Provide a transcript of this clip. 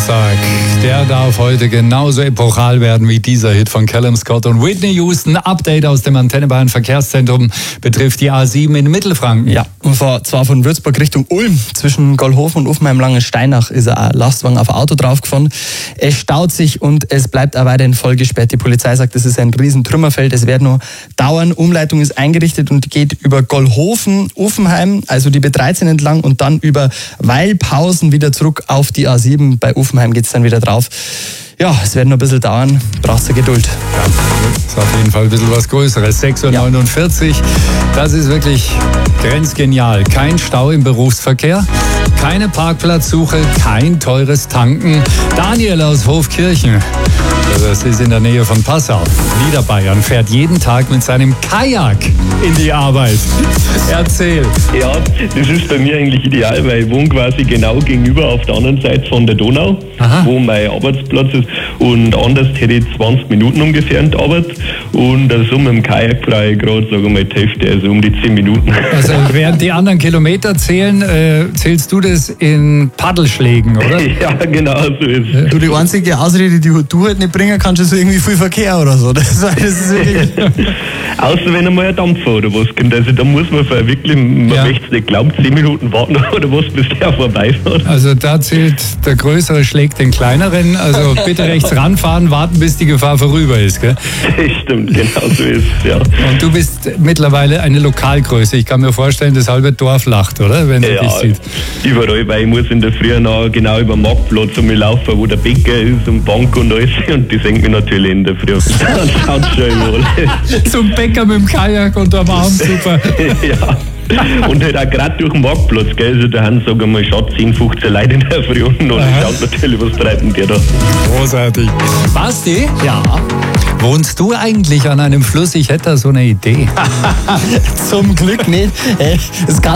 Samstag, der darf heute genauso epochal werden wie dieser Hit von Callum Scott und Whitney Houston. Update aus dem Antenne Bayern Verkehrszentrum betrifft die A7 in Mittelfranken. Ja, und zwar von Würzburg Richtung Ulm. Zwischen Gollhofen und Uffenheim-Langensteinach ist ein Lastwagen auf ein Auto draufgefahren. Es staut sich und es bleibt auch weiterhin voll gesperrt. Die Polizei sagt, das ist ein riesen Trümmerfeld. Es wird nur dauern. Umleitung ist eingerichtet und geht über Gollhofen, Uffenheim, also die B13 entlang und dann über Weilpausen wieder zurück auf die A7. Bei Uffenheim geht es dann wieder drauf. Ja, es wird noch ein bisschen dauern. Brauchst du Geduld. Ja, ist auf jeden Fall ein bisschen was Größeres. 6:49 Uhr. Das ist wirklich grenzgenial. Kein Stau im Berufsverkehr, keine Parkplatzsuche, kein teures Tanken. Daniel aus Hofkirchen, das ist in der Nähe von Passau, Niederbayern, fährt jeden Tag mit seinem Kajak in die Arbeit. Erzähl. Ja, das ist bei mir eigentlich ideal, weil ich wohne quasi genau gegenüber auf der anderen Seite von der Donau, wo mein Arbeitsplatz ist. Und anders hätte ich 20 Minuten ungefähr in die Arbeit. Und so mit dem Kajak brauche ich gerade, sagen wir mal, die Hälfte, also um die 10 Minuten. Also während die anderen Kilometer zählen, zählst du das in Paddelschlägen, oder? Ja, genau so ist es. Du, die einzige Ausrede, die du halt nicht bringen kannst, ist irgendwie viel Verkehr oder so. Das ist wirklich Außer wenn einmal ein Dampfer oder was kommt. Also da muss man wirklich, man möchte es nicht glauben, 10 Minuten warten oder was, bis der vorbeifährt. Also da zählt, der Größere schlägt den Kleineren. Also bitte rechts ranfahren, warten, bis die Gefahr vorüber ist, gell? Das stimmt, genau so ist es, ja. Und du bist mittlerweile eine Lokalgröße. Ich kann mir vorstellen, das halbe Dorf lacht, oder? Wenn du dich sieht. Überall, weil ich muss in der Früh noch genau über den Marktplatz laufen, wo der Bäcker ist und Bank und alles. Und die senken mich natürlich in der Früh. Dann schaut schon überall. Zum Bäcker mit dem Kajak unterm Arm, super. Ja. Und halt auch gerade durch den Marktplatz, gell? Also da haben, sagen wir mal, schon 10, 15 Leute in der Früh und schaut natürlich, was treiben die da. Großartig. Basti? ja. Wohnst du eigentlich an einem Fluss? Ich hätte da so eine Idee. Zum Glück nicht. Es kann